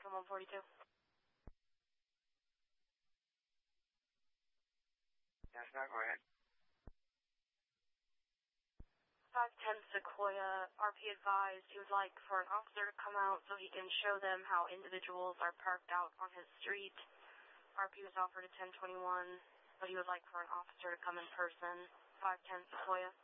Lincoln 142. Yes, now go ahead. 510 Sequoia, RP advised he would like for an officer to come out so he can show them how individuals are parked out on his street. RP was offered at 1021, but he would like for an officer to come in person. 510 Sequoia.